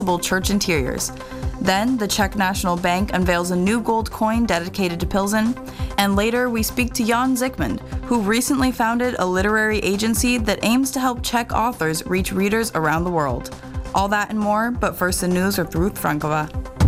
church interiors. Then, the Czech National Bank unveils a new gold coin dedicated to Pilsen. And later, we speak to Jan Zikmund, who recently founded a literary agency that aims to help Czech authors reach readers around the world. All that and more, but first the news with Ruth Frankova.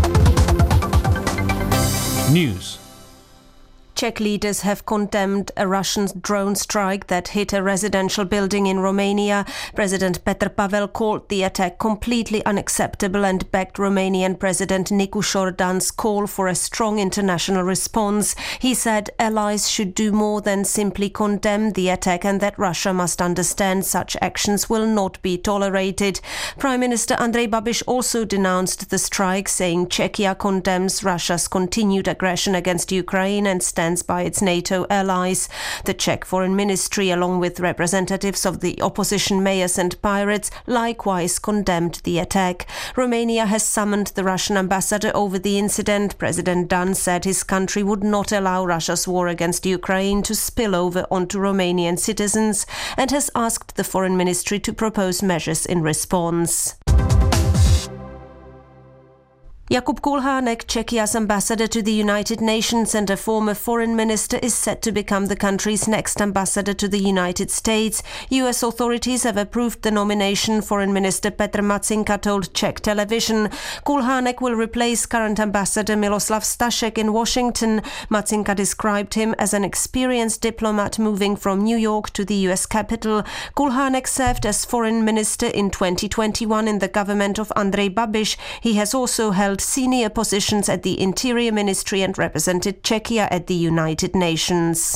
News. Czech leaders have condemned a Russian drone strike that hit a residential building in Romania. President Petr Pavel called the attack completely unacceptable and backed Romanian President Nicu Șordan's call for a strong international response. He said allies should do more than simply condemn the attack and that Russia must understand such actions will not be tolerated. Prime Minister Andrej Babiš also denounced the strike, saying Czechia condemns Russia's continued aggression against Ukraine and stands by its NATO allies. The Czech Foreign Ministry, along with representatives of the opposition mayors and pirates, likewise condemned the attack. Romania has summoned the Russian ambassador over the incident. President Dan said his country would not allow Russia's war against Ukraine to spill over onto Romanian citizens and has asked the Foreign Ministry to propose measures in response. Jakub Kulhánek, Czechia's ambassador to the United Nations and a former foreign minister, is set to become the country's next ambassador to the United States. US authorities have approved the nomination, Foreign Minister Petr Matýnka told Czech television. Kulhánek will replace current ambassador Miloslav Stashek in Washington. Matýnka described him as an experienced diplomat moving from New York to the US capital. Kulhánek served as foreign minister in 2021 in the government of Andrej Babiš. He has also held senior positions at the Interior Ministry and represented Czechia at the United Nations.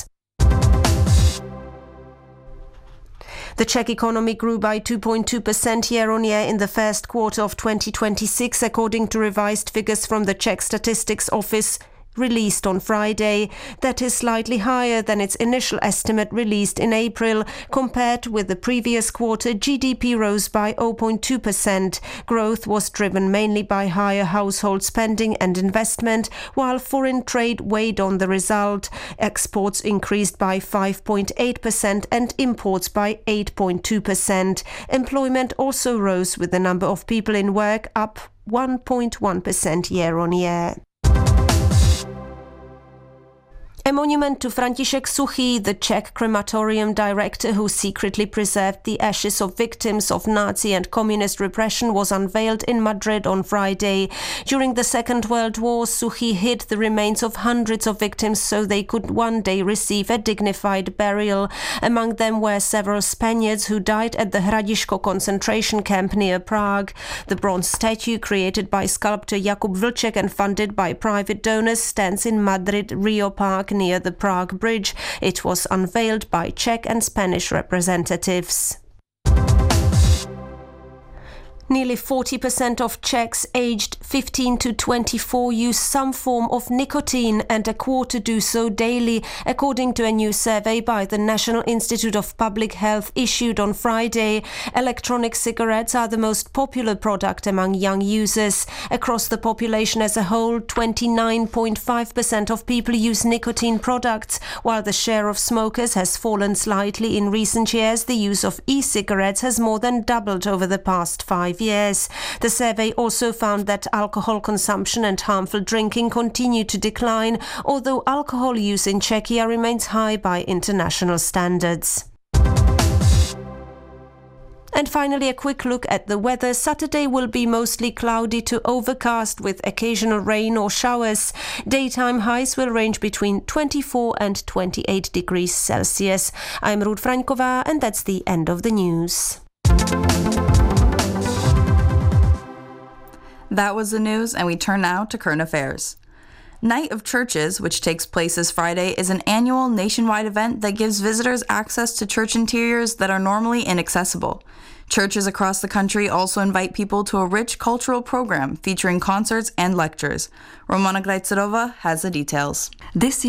The Czech economy grew by 2.2% year-on-year in the first quarter of 2026, according to revised figures from the Czech Statistics Office released on Friday. That is slightly higher than its initial estimate released in April. Compared with the previous quarter, GDP rose by 0.2%. Growth was driven mainly by higher household spending and investment, while foreign trade weighed on the result. Exports increased by 5.8% and imports by 8.2%. Employment also rose, with the number of people in work up 1.1% year-on-year. A monument to František Suchý, the Czech crematorium director who secretly preserved the ashes of victims of Nazi and communist repression, was unveiled in Madrid on Friday. During the Second World War, Suchý hid the remains of hundreds of victims so they could one day receive a dignified burial. Among them were several Spaniards who died at the Hradišťko concentration camp near Prague. The bronze statue, created by sculptor Jakub Vlček and funded by private donors, stands in Madrid Rio Park near the Prague Bridge. It was unveiled by Czech and Spanish representatives. Nearly 40% of Czechs aged 15 to 24 use some form of nicotine, and a quarter do so daily, according to a new survey by the National Institute of Public Health issued on Friday. Electronic cigarettes are the most popular product among young users. Across the population as a whole, 29.5% of people use nicotine products, while the share of smokers has fallen slightly in recent years. The use of e-cigarettes has more than doubled over the past 5 years. The survey also found that alcohol consumption and harmful drinking continue to decline, although alcohol use in Czechia remains high by international standards. And finally, a quick look at the weather. Saturday will be mostly cloudy to overcast with occasional rain or showers. Daytime highs will range between 24 and 28 degrees Celsius. I'm Ruth Frankova, and that's the end of the news. That was the news, and we turn now to current affairs. Night of Churches, which takes place this Friday, is an annual nationwide event that gives visitors access to church interiors that are normally inaccessible. Churches across the country also invite people to a rich cultural program featuring concerts and lectures. Romana Grajcerova has the details. This year's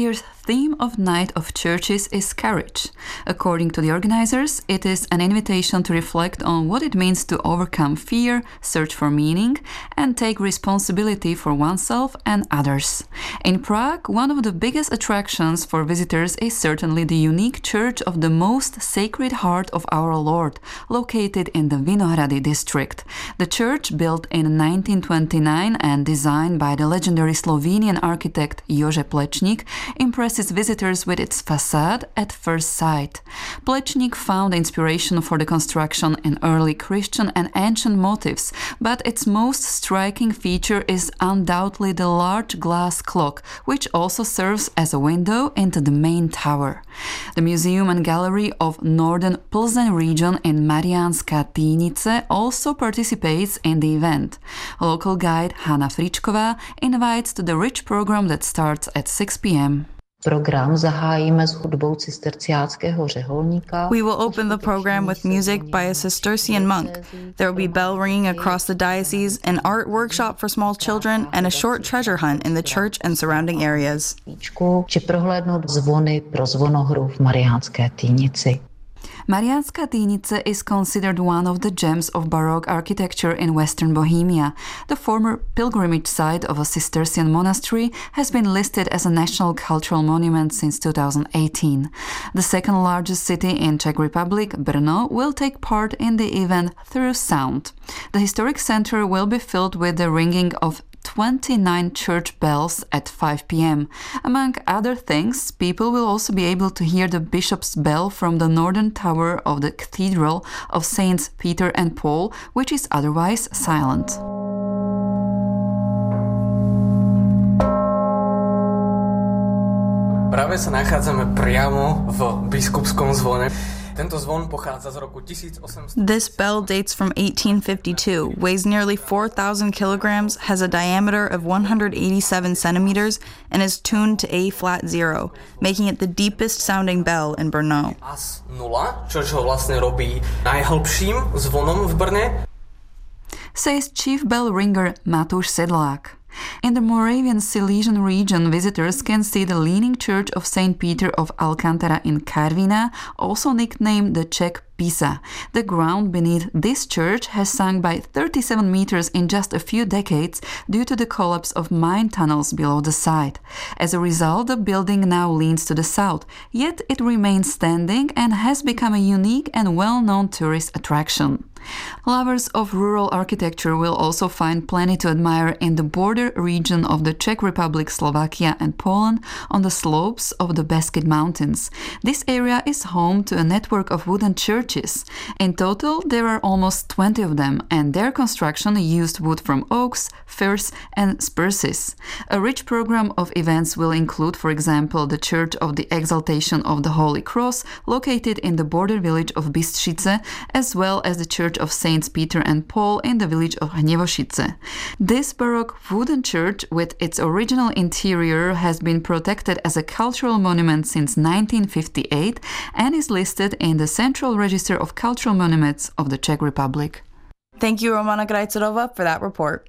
theme of Night of Churches is courage. According to the organizers, it is an invitation to reflect on what it means to overcome fear, search for meaning, and take responsibility for oneself and others. In Prague, one of the biggest attractions for visitors is certainly the unique Church of the Most Sacred Heart of Our Lord, located in the Vinohrady district. The church, built in 1929 and designed by the legendary Slovenian architect Jože Plečnik, impresses visitors with its facade at first sight. Plečnik found inspiration for the construction in early Christian and ancient motifs, but its most striking feature is undoubtedly the large glass clock, which also serves as a window into the main tower. The museum and gallery of Northern Plzeň region in Mariánska Týnice also participates in the event. Local guide Hanna Fričková invites to the rich program that starts at 6 p.m. Program zahájíme s hudbou cisterciáckého řeholníka. We will open the program with music by a Cistercian monk. There will be bell ringing across the diocese, an art workshop for small children, and a short treasure hunt in the church and surrounding areas. Či prohlédnout zvony pro zvonohru v Mariánské Týnici. Mariánska Týnice is considered one of the gems of Baroque architecture in Western Bohemia. The former pilgrimage site of a Cistercian monastery has been listed as a National Cultural Monument since 2018. The second largest city in Czech Republic, Brno, will take part in the event through sound. The historic center will be filled with the ringing of 29 church bells at 5 p.m. Among other things, people will also be able to hear the bishop's bell from the northern tower of the Cathedral of Saints Peter and Paul, which is otherwise silent. Práve sa nachádzame priamo v biskupskom zvone. This bell dates from 1852, weighs nearly 4,000 kilograms, has a diameter of 187 centimeters, and is tuned to A-flat 0, making it the deepest sounding bell in Brno. As-0, čož ho vlastne robí najhlbším zvonom v Brne, says chief bell ringer Matúš Sedlák. In the Moravian Silesian region, visitors can see the Leaning Church of St. Peter of Alcantara in Karviná, also nicknamed the Czech Pisa. The ground beneath this church has sunk by 37 meters in just a few decades due to the collapse of mine tunnels below the site. As a result, the building now leans to the south, yet it remains standing and has become a unique and well-known tourist attraction. Lovers of rural architecture will also find plenty to admire in the border region of the Czech Republic, Slovakia and Poland on the slopes of the Beskid Mountains. This area is home to a network of wooden churches. In total, there are almost 20 of them, and their construction used wood from oaks, firs and spruces. A rich program of events will include, for example, the Church of the Exaltation of the Holy Cross, located in the border village of Bystřice, as well as the Church of Saints Peter and Paul in the village of Hněvošice. This Baroque wooden church, with its original interior, has been protected as a cultural monument since 1958 and is listed in the Central Register of Cultural Monuments of the Czech Republic. Thank you, Romana Grajcová, for that report.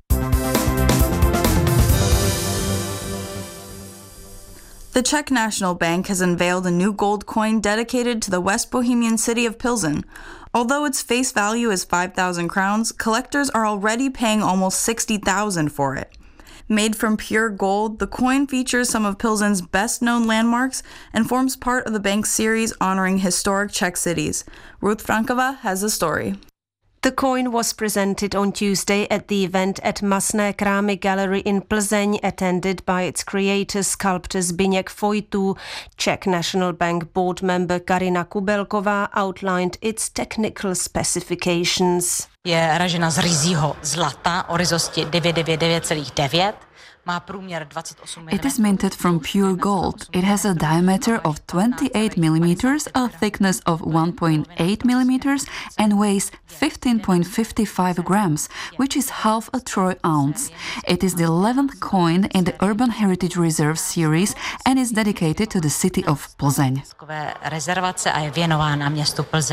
The Czech National Bank has unveiled a new gold coin dedicated to the West Bohemian city of Pilsen. Although its face value is 5,000 crowns, collectors are already paying almost 60,000 for it. Made from pure gold, the coin features some of Pilsen's best-known landmarks and forms part of the bank's series honoring historic Czech cities. Ruth Frankova has the story. The coin was presented on Tuesday at the event at Masné Krámy Gallery in Plzeň, attended by its creator, sculptor Zbyněk Fojtů. Czech National Bank board member Karina Kubelková outlined its technical specifications. Je ražena z ryzího zlata o ryzosti 999,9. It is minted from pure gold. It has a diameter of 28 millimeters, a thickness of 1.8 millimeters, and weighs 15.55 grams, which is half a troy ounce. It is the 11th coin in the Urban Heritage Reserve series and is dedicated to the city of Plzeň. Rezervace a je věnována městu Plzeň.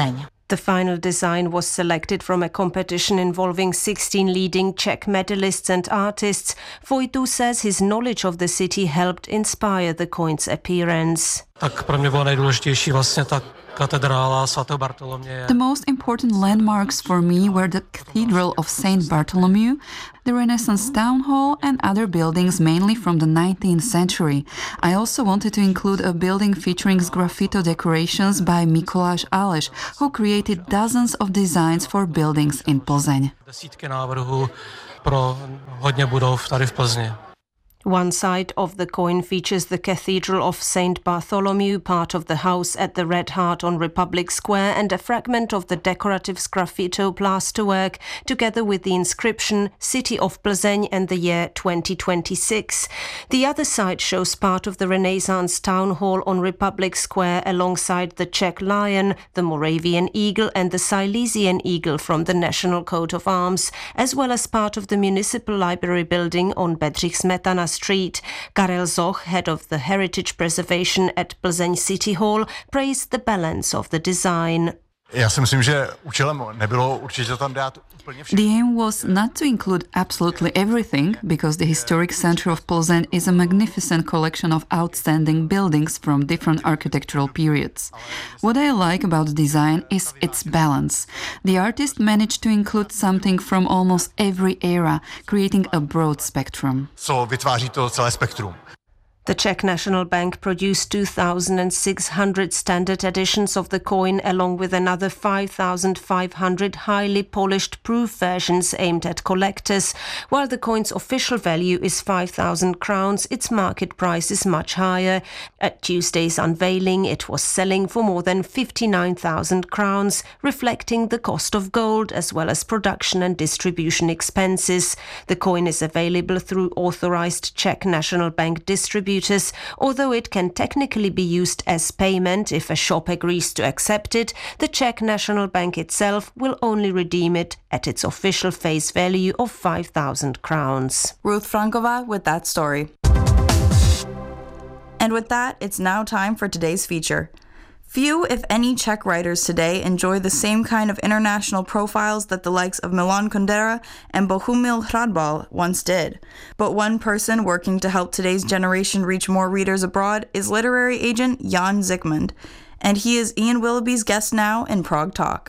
The final design was selected from a competition involving 16 leading Czech medalists and artists. Vojtu says his knowledge of the city helped inspire the coin's appearance. Tak pro mě bylo nejdůležitější vlastně ta katedrála svatého Bartoloměje. The most important landmarks for me were the Cathedral of Saint Bartholomew, the Renaissance Town Hall and other buildings mainly from the 19th century. I also wanted to include a building featuring graffito decorations by Mikuláš Aleš, who created dozens of designs for buildings in Plzeň. Desítky návrhů pro hodně budov tady v Plzni. One side of the coin features the Cathedral of Saint Bartholomew, part of the house at the Red Hart on Republic Square, and a fragment of the decorative graffito plasterwork, together with the inscription City of Plzeň and the year 2026. The other side shows part of the Renaissance Town Hall on Republic Square alongside the Czech Lion, the Moravian Eagle and the Silesian Eagle from the National Coat of Arms, as well as part of the Municipal Library building on Bedřich Smetana Street. Karel Zoch, head of the Heritage Preservation at Plzeň City Hall, praised the balance of the design. Já si myslím, že účelem nebylo určitě tam dát úplně všechno. The aim was not to include absolutely everything, because the historic center of Plzeň is a magnificent collection of outstanding buildings from different architectural periods. What I like about the design is its balance. The artist managed to include something from almost every era, creating a broad spectrum. Co vytváří to celé spektrum. The Czech National Bank produced 2,600 standard editions of the coin, along with another 5,500 highly polished proof versions aimed at collectors. While the coin's official value is 5,000 crowns, its market price is much higher. At Tuesday's unveiling, it was selling for more than 59,000 crowns, reflecting the cost of gold as well as production and distribution expenses. The coin is available through authorized Czech National Bank distributors, although it can technically be used as payment if a shop agrees to accept it. The Czech National Bank itself will only redeem it at its official face value of 5,000 crowns. Ruth Frankova with that story. And with that, it's now time for today's feature. Few, if any, Czech writers today enjoy the same kind of international profiles that the likes of Milan Kundera and Bohumil Hradbal once did. But one person working to help today's generation reach more readers abroad is literary agent Jan Zikmund, and he is Ian Willoughby's guest now in Prague Talk.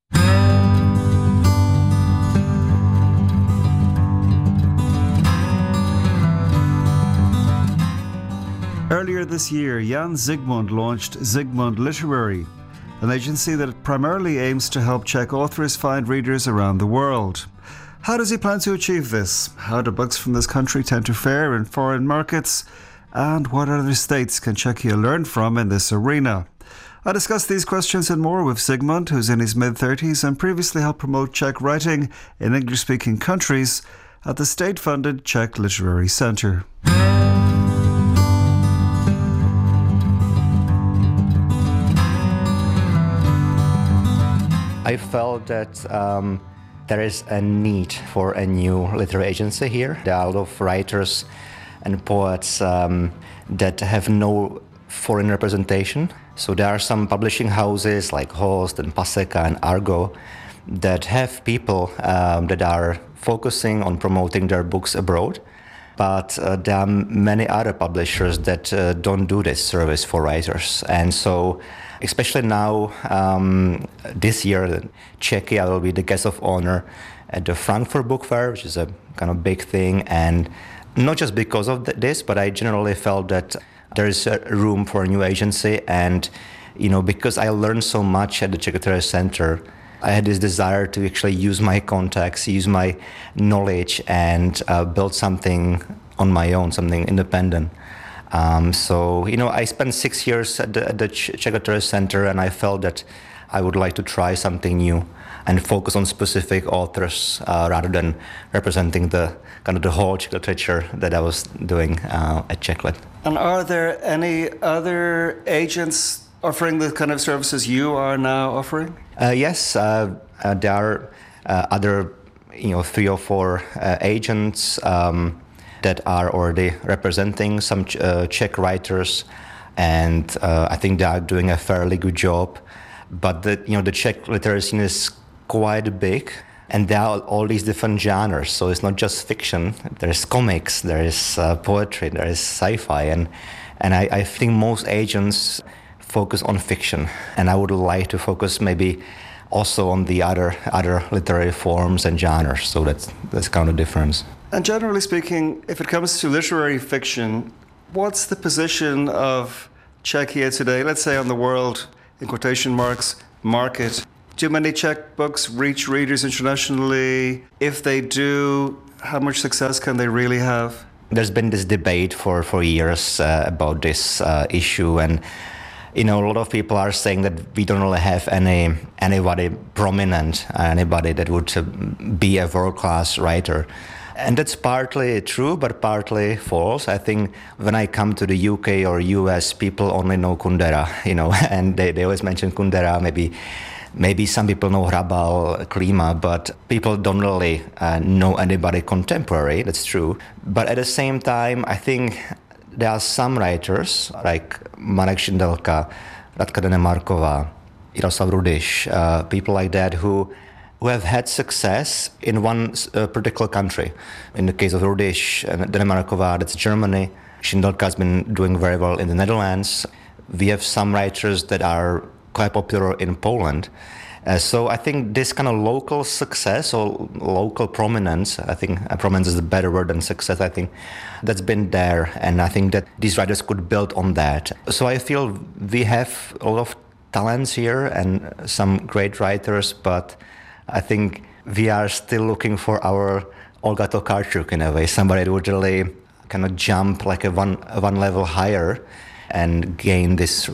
Earlier this year, Jan Zikmund launched Zikmund Literary, an agency that primarily aims to help Czech authors find readers around the world. How does he plan to achieve this? How do books from this country tend to fare in foreign markets? And what other states can Czechia learn from in this arena? I discussed these questions and more with Zikmund, who's in his mid-30s and previously helped promote Czech writing in English-speaking countries at the state-funded Czech Literary Center. I felt that there is a need for a new literary agency here. There are a lot of writers and poets that have no foreign representation. So there are some publishing houses like Host and Paseka and Argo that have people that are focusing on promoting their books abroad. But there are many other publishers that don't do this service for writers. And so, especially now, this year, Czechia will be the guest of honor at the Frankfurt Book Fair, which is a kind of big thing. And not just because of this, but I generally felt that there is a room for a new agency. And, you know, because I learned so much at the Czech Literary Center, I had this desire to actually use my contacts, use my knowledge, and build something on my own, something independent. So, you know, I spent 6 years at the Czech Literary Center, and I felt that I would like to try something new and focus on specific authors rather than representing the kind of the whole Czech literature that I was doing at Czechlit. And are there any other agents offering the kind of services you are now offering? Yes, there are other, 3 or 4 agents that are already representing some Czech writers, and I think they are doing a fairly good job. But the Czech literary scene is quite big, and there are all these different genres. So it's not just fiction. There's comics, there is poetry, there is sci-fi, and I think most agents focus on fiction, and I would like to focus maybe also on the other literary forms and genres. So that's kind of the difference. And generally speaking, if it comes to literary fiction, what's the position of Czechia today, let's say on the world, in quotation marks, market? Do many Czech books reach readers internationally? If they do, how much success can they really have? There's been this debate for years about this issue, and a lot of people are saying that we don't really have anybody prominent, anybody that would be a world-class writer. And that's partly true, but partly false. I think when I come to the UK or US, people only know Kundera, and they always mention Kundera. Maybe some people know Hrabal, Klima, but people don't really know anybody contemporary. That's true. But at the same time, I think there are some writers like Marek Šindelka, Radka Denemarková, Jaroslav Rudyš, people like that who have had success in one particular country. In the case of Rudyš and Denemarková, that's Germany. Šindelka has been doing very well in the Netherlands. We have some writers that are quite popular in Poland. So I think this kind of local success or local prominence, I think prominence is a better word than success, I think that's been there, and I think that these writers could build on that. So I feel we have a lot of talents here and some great writers, but I think we are still looking for our Olga Tokarczuk in a way, somebody that would really kind of jump like a one level higher and gain this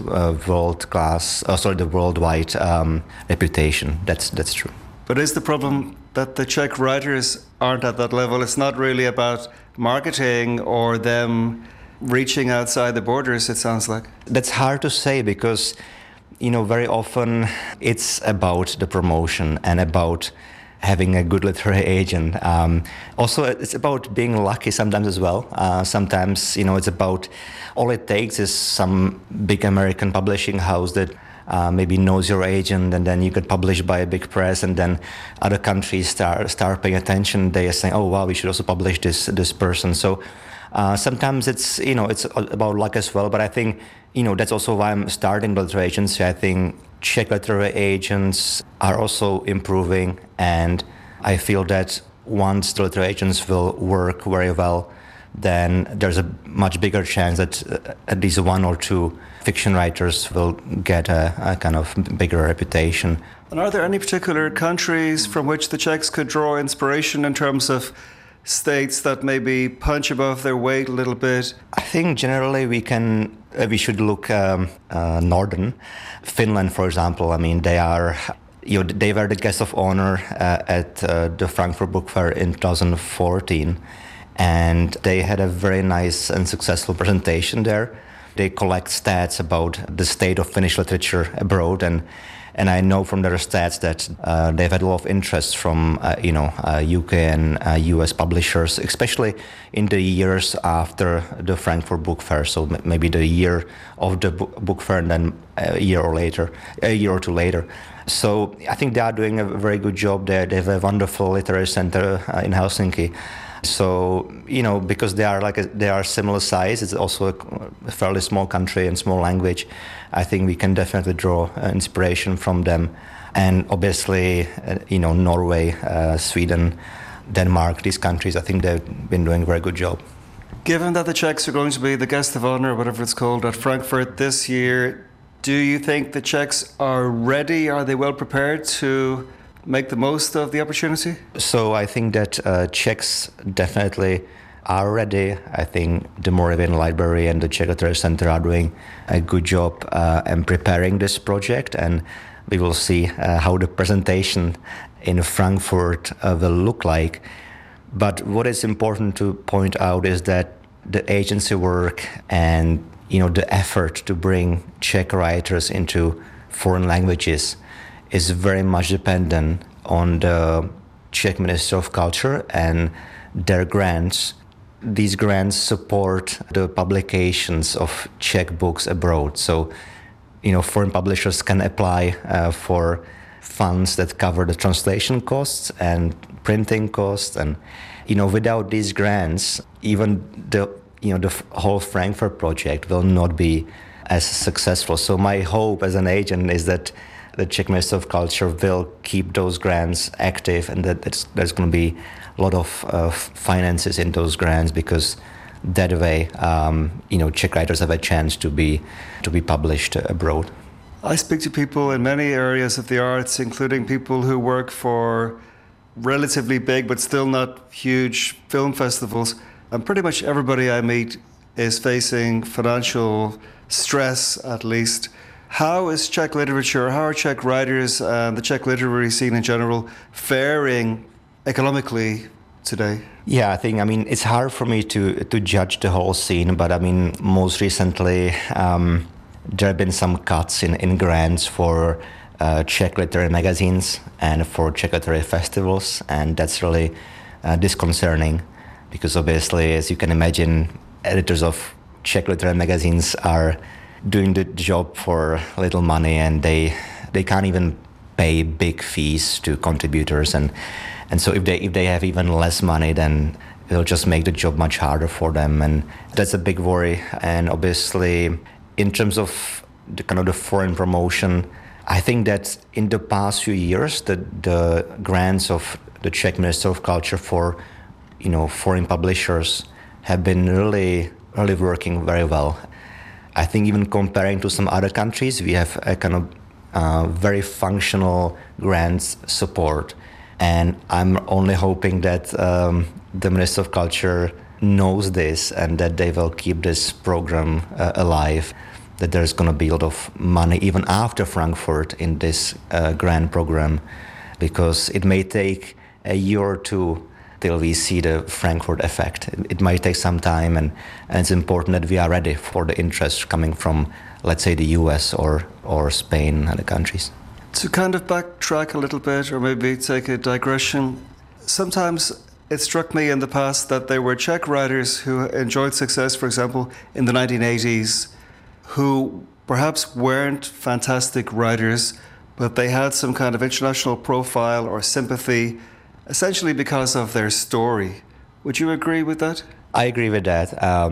the worldwide reputation. That's true. But is the problem that the Czech writers aren't at that level? It's not really about marketing or them reaching outside the borders, it sounds like. That's hard to say because, very often it's about the promotion and about having a good literary agent. Also, it's about being lucky sometimes as well. Sometimes, it's about, all it takes is some big American publishing house that maybe knows your agent, and then you get published by a big press, and then other countries start paying attention. They are saying, oh, wow, we should also publish this person. So sometimes it's about luck as well. But I think, that's also why I'm starting the literary agency. I think Czech literary agents are also improving, and I feel that once the literary agents will work very well, then there's a much bigger chance that at least one or two fiction writers will get a kind of bigger reputation. And are there any particular countries from which the Czechs could draw inspiration in terms of states that maybe punch above their weight a little bit? I think generally we should look northern. Finland, for example, they were the guest of honor at the Frankfurt Book Fair in 2014, and they had a very nice and successful presentation there. They collect stats about the state of Finnish literature abroad, and I know from their stats that they've had a lot of interest from UK and US publishers, especially in the years after the Frankfurt Book Fair. So maybe the year of the book fair and then a year or two later. So I think they are doing a very good job there. They have a wonderful literary center in Helsinki. So, because they are similar size, it's also a fairly small country and small language. I think we can definitely draw inspiration from them. And obviously, Norway, Sweden, Denmark, these countries, I think they've been doing a very good job. Given that the Czechs are going to be the guest of honor, whatever it's called, at Frankfurt this year, do you think the Czechs are ready? Are they well prepared to make the most of the opportunity? So I think that Czechs definitely are ready. I think the Moravian Library and the Czech Literary Center are doing a good job in preparing this project, and we will see how the presentation in Frankfurt will look like. But what is important to point out is that the agency work and the effort to bring Czech writers into foreign languages is very much dependent on the Czech Ministry of Culture and their grants. These grants support the publications of Czech books abroad. So, foreign publishers can apply for funds that cover the translation costs and printing costs, and without these grants, even the whole Frankfurt project will not be as successful. So my hope as an agent is that the Czech Ministry of Culture will keep those grants active, and that there's going to be a lot of finances in those grants, because that way, Czech writers have a chance to be published abroad. I speak to people in many areas of the arts, including people who work for relatively big but still not huge film festivals, and pretty much everybody I meet is facing financial stress, at least. How is Czech literature, how are Czech writers and the Czech literary scene in general faring economically today? Yeah, I think, it's hard for me to judge the whole scene, but most recently there have been some cuts in grants for Czech literary magazines and for Czech literary festivals, and that's really disconcerting, because obviously, as you can imagine, editors of Czech literary magazines are doing the job for little money, and they can't even pay big fees to contributors, and so if they have even less money, then it'll just make the job much harder for them, and that's a big worry. And obviously, in terms of the foreign promotion, I think that in the past few years, the grants of the Czech Ministry of Culture for foreign publishers have been really working very well. I think even comparing to some other countries, we have a very functional grants support. And I'm only hoping that the Ministry of Culture knows this and that they will keep this program alive, that there's going to be a lot of money even after Frankfurt in this grant program, because it may take a year or two till we see the Frankfurt effect. It might take some time, and it's important that we are ready for the interest coming from, let's say, the US or Spain and other countries. To kind of backtrack a little bit, or maybe take a digression, sometimes it struck me in the past that there were Czech writers who enjoyed success, for example, in the 1980s, who perhaps weren't fantastic writers, but they had some kind of international profile or sympathy, essentially because of their story. Would you agree with that? I agree with that.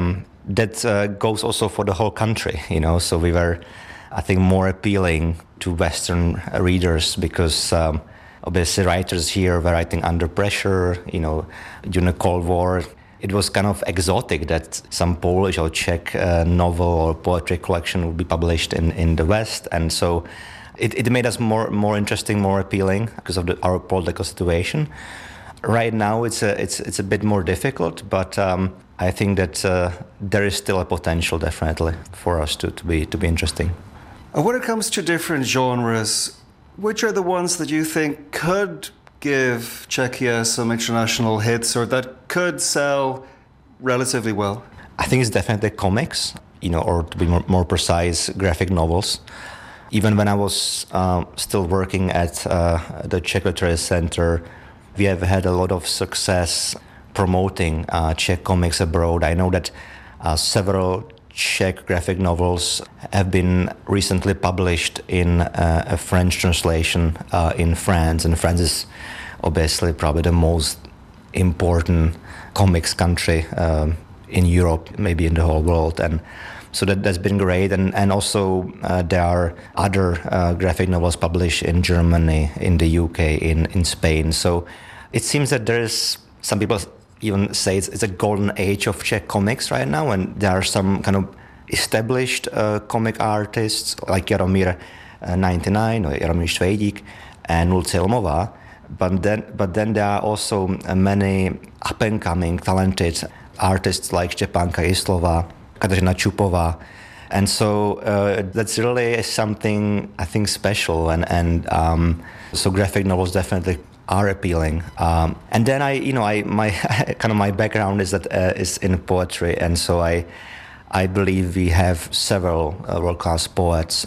That goes also for the whole country, so we were, I think, more appealing to Western readers, because obviously writers here were writing under pressure, during the Cold War. It was kind of exotic that some Polish or Czech novel or poetry collection would be published in the West, and so it made us more interesting, more appealing because of our political situation. Right now, it's a bit more difficult, but I think that there is still a potential, definitely, for us to be interesting. When it comes to different genres, which are the ones that you think could give Czechia some international hits, or that could sell relatively well? I think it's definitely comics, or to be more precise, graphic novels. Even when I was still working at the Czech Literary Center, we have had a lot of success promoting Czech comics abroad. I know that several Czech graphic novels have been recently published in a French translation in France, and France is obviously probably the most important comics country in Europe, maybe in the whole world, and so that's been great. And also there are other graphic novels published in Germany, in the UK, in Spain. So it seems that there's, some people even say it's a golden age of Czech comics right now, and there are some kind of established comic artists like Jaromír 99 or Jaromír Švejdík and Lucie Lmová, but then there are also many up-and-coming talented artists like Štěpánka Jíslová, Kateřina Čupová, and so that's really something, I think, special, and so graphic novels definitely are appealing. And then my background is in poetry, and so I believe we have several world-class poets,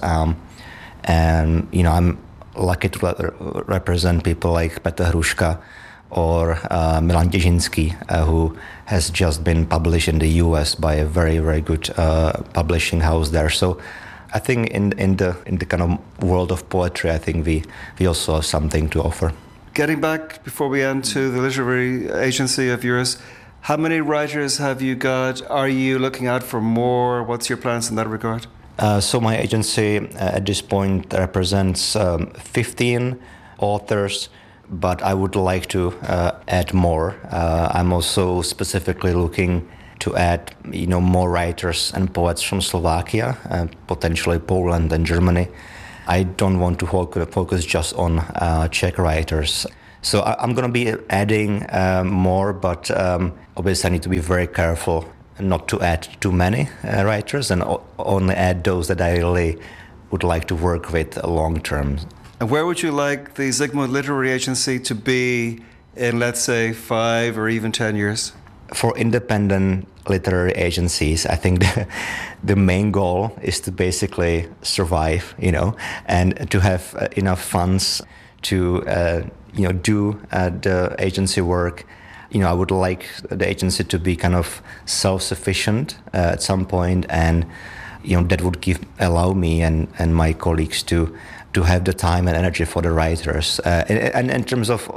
and I'm lucky to represent people like Petr Hruška or Milan Těšínský, who has just been published in the US by a very, very good publishing house there. So I think in the kind of world of poetry, I think we also have something to offer. Getting back before we end to the literary agency of yours, how many writers have you got? Are you looking out for more? What's your plans in that regard? So my agency at this point represents 15 authors, but I would like to add more. I'm also specifically looking to add, more writers and poets from Slovakia, potentially Poland and Germany. I don't want to focus just on Czech writers. So I'm going to be adding more, but obviously I need to be very careful not to add too many writers and only add those that I really would like to work with long term. And where would you like the Zygmunt Literary Agency to be in, let's say, 5 or even 10 years? For independent literary agencies, I think the main goal is to basically survive, and to have enough funds to, do the agency work. I would like the agency to be kind of self-sufficient at some point, and that would allow me and my colleagues to have the time and energy for the writers. And in terms of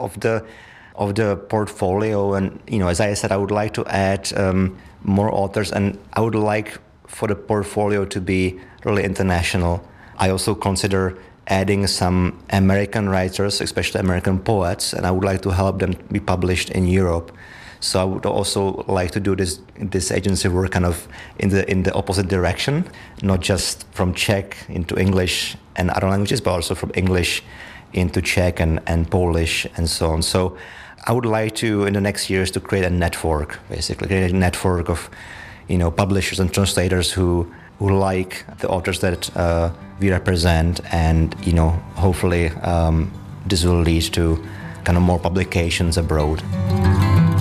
the portfolio, and as I said, I would like to add more authors, and I would like for the portfolio to be really international. I also consider adding some American writers, especially American poets, and I would like to help them be published in Europe. So I would also like to do this agency work kind of in the opposite direction, not just from Czech into English and other languages, but also from English into Czech and Polish and so on. So I would like to, in the next years, to create a network, basically create a network of, publishers and translators who like the authors that we represent, and hopefully this will lead to kind of more publications abroad.